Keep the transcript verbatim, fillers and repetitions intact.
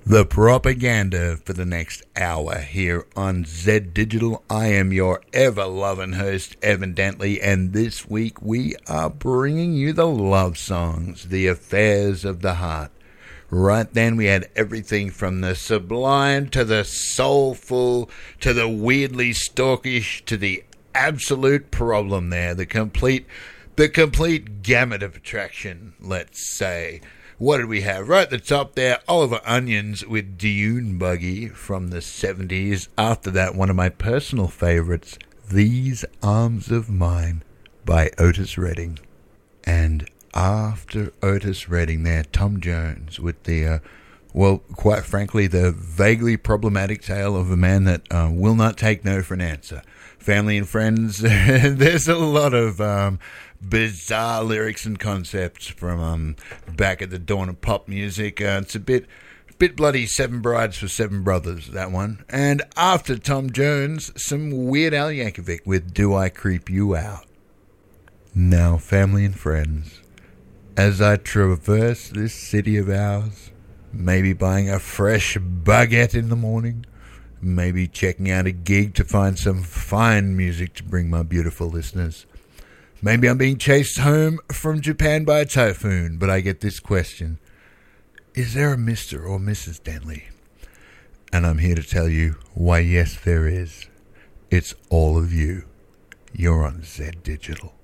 The propaganda for the next hour here on Z Digital. I am your ever-loving host, Evan Dentley, and this week we are bringing you the love songs, the affairs of the heart. Right then we had everything from the sublime to the soulful to the weirdly stalkish to the absolute problem there, the complete, the complete gamut of attraction, let's say. What did we have? Right at the top there, Oliver Onions with Dune Buggy from the seventies. After that, one of my personal favorites, These Arms of Mine by Otis Redding. And after Otis Redding there, Tom Jones with the, uh, well, quite frankly, the vaguely problematic tale of a man that uh, will not take no for an answer. Family and Friends, there's a lot of um, bizarre lyrics and concepts from um, back at the dawn of pop music. Uh, it's a bit bit bloody Seven Brides for Seven Brothers, that one. And after Tom Jones, some Weird Al Yankovic with Do I Creep You Out. Now, family and friends, as I traverse this city of ours, maybe buying a fresh baguette in the morning, maybe checking out a gig to find some fine music to bring my beautiful listeners. Maybe I'm being chased home from Japan by a typhoon, but I get this question. Is there a Mister or Missus Dentley? And I'm here to tell you why yes there is. It's all of you. You're on Z Digital.